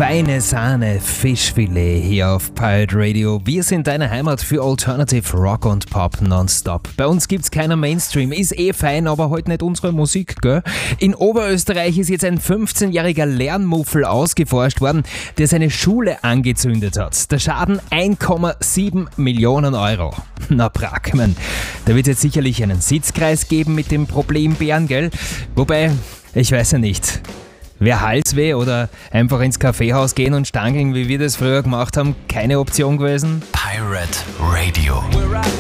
Feine Sahne, Fischfilet hier auf Pirate Radio. Wir sind deine Heimat für Alternative Rock und Pop nonstop. Bei uns gibt's keiner Mainstream, ist fein, aber heute nicht unsere Musik, gell? In Oberösterreich ist jetzt ein 15-jähriger Lernmuffel ausgeforscht worden, der seine Schule angezündet hat. Der Schaden 1,7 Millionen Euro. Na Brackmann, da wird jetzt sicherlich einen Sitzkreis geben mit dem Problembären, gell? Wobei, ich weiß ja nicht. Wäre Halsweh oder einfach ins Kaffeehaus gehen und stangeln, wie wir das früher gemacht haben, keine Option gewesen? Pirate Radio.